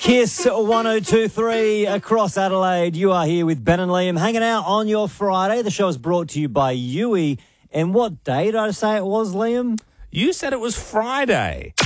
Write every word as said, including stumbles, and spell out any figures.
Kiss one oh two three across Adelaide. You are here with Ben and Liam hanging out on your Friday. The show is brought to you by Yui. And what day did I say it was, Liam? You said it was Friday.